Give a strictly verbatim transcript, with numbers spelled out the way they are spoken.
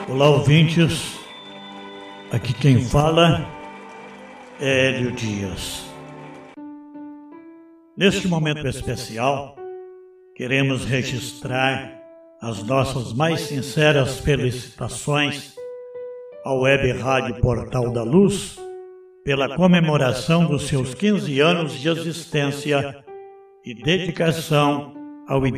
Olá, ouvintes. Aqui quem fala é Hélio Dias. Neste momento especial, queremos registrar as nossas mais sinceras felicitações ao Web Rádio Portal da Luz pela comemoração dos seus quinze anos de existência e dedicação ao